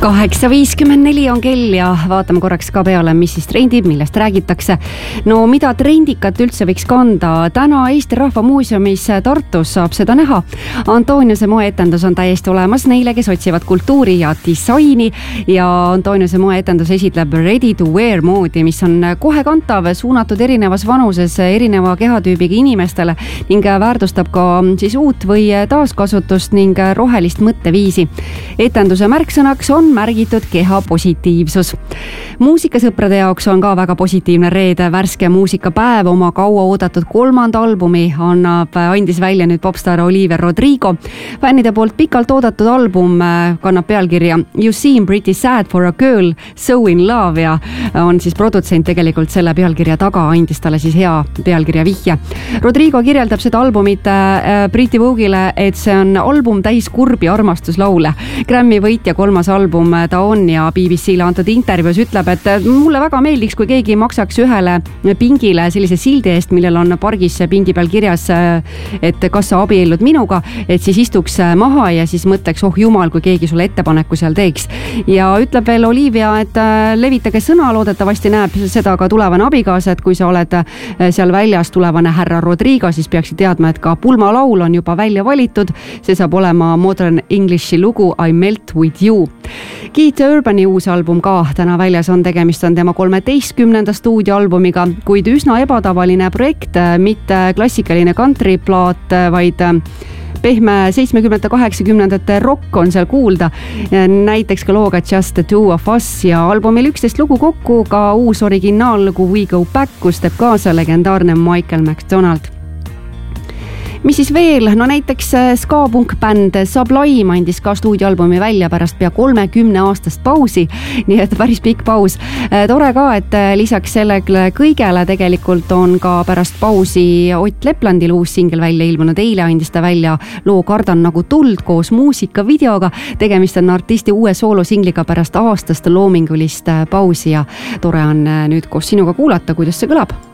8:54 on kell ja vaatame korraks ka peale, mis siis trendib, millest räägitakse. No mida trendikat üldse võiks kanda? Täna Eesti Rahva Muuseumis Tartus saab seda näha. Antoniuse moeetendus on täiesti olemas neile, kes otsivad kultuuri ja disaini ja Antoniuse moeetendus esitleb ready to wear moodi, mis on kohe kantav, suunatud erinevas vanuses erineva kehatüübiga inimestele ning väärtustab ka siis uut või taaskasutust ning rohelist mõtteviisi. Etenduse märksõnaks on märgitud keha positiivsus. Muusikasõprade jaoks on ka väga positiivne reede. Värske muusikapäev oma kaua oodatud 3. albumi andis välja nüüd popstar Olivia Rodrigo. Fännide poolt pikalt oodatud album kannab pealkirja You seem pretty sad for a girl, so in love ja on siis produtsent tegelikult selle pealkirja taga, andis talle siis hea pealkirja vihje. Rodrigo kirjeldab seda albumit Briti Vogue'ile, et see on album täis kurbi armastuslaule. Grammy võitja 3. album ta on ja BBC-le antud intervjuus ütleb, et mulle väga meeldiks, kui keegi maksaks ühele pingile sellise sildi eest, millel on pargis pingi peal kirjas, et kas sa abiellud minuga, et siis istuks maha ja siis mõtleks, oh jumal, kui keegi sulle ettepaneku seal teeks. Ja ütleb veel Olivia, et levitage sõna, loodetavasti näeb seda ka tulevane abikaasa, et kui sa oled seal väljas tulevane härra Rodrigo, siis peaksid teadma, et ka pulmalaul on juba välja valitud. See saab olema Modern Englishi lugu I Melt With You. Keith Urbani uus album ka täna väljas on, tegemist on tema 13. stuudioalbumiga, kuid üsna ebatavaline projekt, mitte klassikaline countryplaat, vaid pehme 70-80 rock on seal kuulda, näiteks ka looga Just the Two of Us ja albumil 11 lugu kokku, ka uus originaallugu We Go Back, kus teeb kaasa legendaarne Michael McDonald. Mis siis veel? No näiteks ska-punk-bänd Sublime andis ka stuudioalbumi välja pärast pea 30 aastast pausi, nii et päris pikk paus. Tore ka, et lisaks sellele kõigele tegelikult on ka pärast pausi Ott Leplandil uus singel välja ilmunud. Eile andis ta välja loo Kardan nagu tuld koos muusikavideoga. Tegemist on artisti uue soolosingliga pärast aastast loomingulist pausi ja tore on nüüd koos sinuga kuulata, kuidas see kõlab.